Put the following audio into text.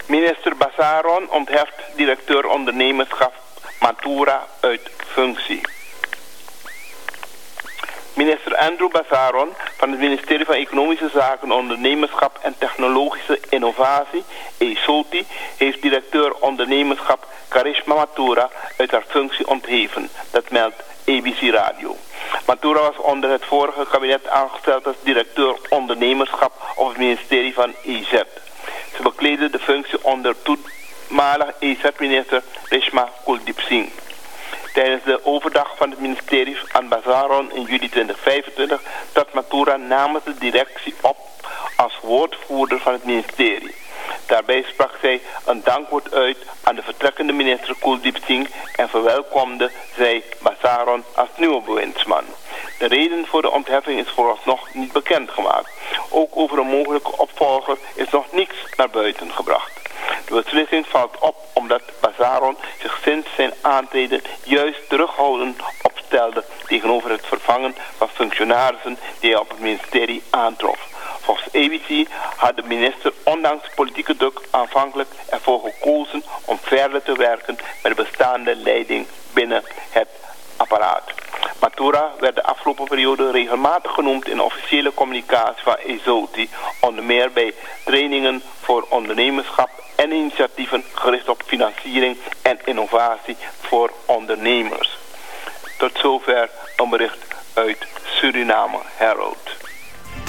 Minister Basaron ontheft directeur ondernemerschap Matura uit functie. Minister Andrew Basaron van het ministerie van Economische Zaken, Ondernemerschap en Technologische Innovatie, ESOTI, heeft directeur ondernemerschap Karishma Mathura uit haar functie ontheven. Dat meldt ABC Radio. Mathura was onder het vorige kabinet aangesteld als directeur ondernemerschap op het ministerie van EZ. Ze bekleedde de functie onder toenmalig EZ-minister Reshma Kuldeep Singh. Tijdens de overdag van het ministerie aan Basaron in juli 2025 trad Mathura namens de directie op als woordvoerder van het ministerie. Daarbij sprak zij een dankwoord uit aan de vertrekkende minister Kuldeep Singh en verwelkomde zij Basaron als nieuwe bewindsman. De reden voor de ontheffing is vooralsnog niet bekendgemaakt. Ook over een mogelijke opvolger is nog niets naar buiten gebracht. De beslissing valt op omdat Basaron zich sinds zijn aantreden juist terughoudend opstelde tegenover het vervangen van functionarissen die hij op het ministerie aantrof. Volgens ABC had de minister ondanks politieke druk aanvankelijk ervoor gekozen om verder te werken met de bestaande leiding binnen het apparaat. Mathura werd de afgelopen periode regelmatig genoemd in officiële communicatie van ESOTI, onder meer bij trainingen voor ondernemerschap en initiatieven gericht op financiering en innovatie voor ondernemers. Tot zover een bericht uit Suriname Herald.